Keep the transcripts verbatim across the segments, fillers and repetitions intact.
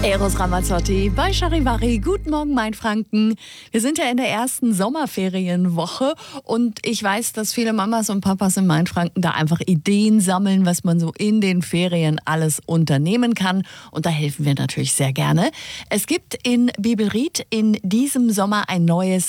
Eros Ramazzotti bei Charivari. Guten Morgen, mein Franken. Wir sind ja in der ersten Sommerferienwoche und ich weiß, dass viele Mamas und Papas in Mainfranken da einfach Ideen sammeln, was man so in den Ferien alles unternehmen kann. Und da helfen wir natürlich sehr gerne. Es gibt in Bibelried in diesem Sommer ein neues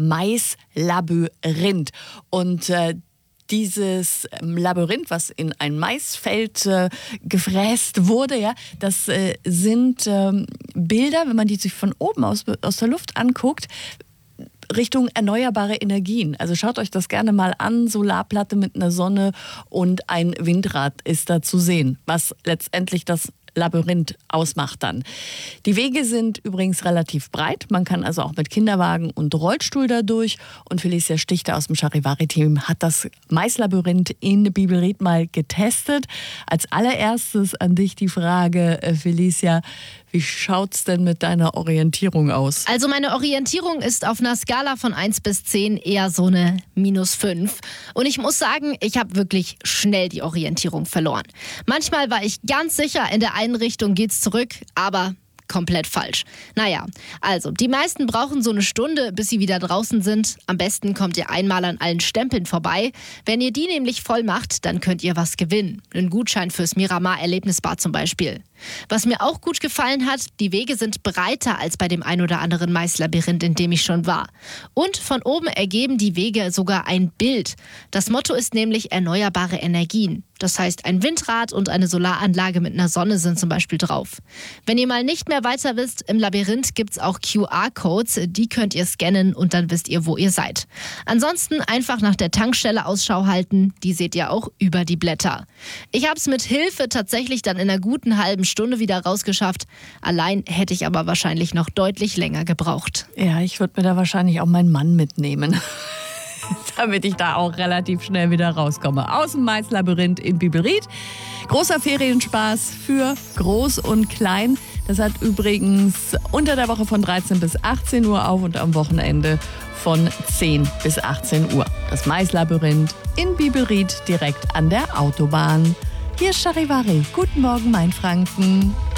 Maislabyrinth. Und äh, Dieses Labyrinth, was in ein Maisfeld äh, gefräst wurde, ja, das äh, sind ähm, Bilder, wenn man die sich von oben aus, aus der Luft anguckt, Richtung erneuerbare Energien. Also schaut euch das gerne mal an. Solarplatte mit einer Sonne und ein Windrad ist da zu sehen, was letztendlich das Labyrinth ausmacht dann. Die Wege sind übrigens relativ breit. Man kann also auch mit Kinderwagen und Rollstuhl da durch. Und Felicia Stichter aus dem Charivari-Team hat das Maislabyrinth in Bibelried mal getestet. Als allererstes an dich die Frage, Felicia, wie schaut's denn mit deiner Orientierung aus? Also meine Orientierung ist auf einer Skala von eins bis zehn eher so eine minus fünf. Und ich muss sagen, ich habe wirklich schnell die Orientierung verloren. Manchmal war ich ganz sicher, in der einen Richtung geht's zurück, aber komplett falsch. Naja, also die meisten brauchen so eine Stunde, bis sie wieder draußen sind. Am besten kommt ihr einmal an allen Stempeln vorbei. Wenn ihr die nämlich voll macht, dann könnt ihr was gewinnen. Einen Gutschein fürs Miramar Erlebnisbad zum Beispiel. Was mir auch gut gefallen hat, die Wege sind breiter als bei dem ein oder anderen Maislabyrinth, in dem ich schon war. Und von oben ergeben die Wege sogar ein Bild. Das Motto ist nämlich erneuerbare Energien. Das heißt, ein Windrad und eine Solaranlage mit einer Sonne sind zum Beispiel drauf. Wenn ihr mal nicht mehr weiter wisst, im Labyrinth gibt es auch Q R-Codes. Die könnt ihr scannen und dann wisst ihr, wo ihr seid. Ansonsten einfach nach der Tankstelle Ausschau halten. Die seht ihr auch über die Blätter. Ich habe es mit Hilfe tatsächlich dann in einer guten halben Stunde wieder rausgeschafft. Allein hätte ich aber wahrscheinlich noch deutlich länger gebraucht. Ja, ich würde mir da wahrscheinlich auch meinen Mann mitnehmen, damit ich da auch relativ schnell wieder rauskomme. Aus dem Maislabyrinth in Bibelried. Großer Ferienspaß für Groß und Klein. Das hat übrigens unter der Woche von dreizehn bis achtzehn Uhr auf und am Wochenende von zehn bis achtzehn Uhr. Das Maislabyrinth in Bibelried direkt an der Autobahn. Hier ist Charivari. Guten Morgen, mein Franken.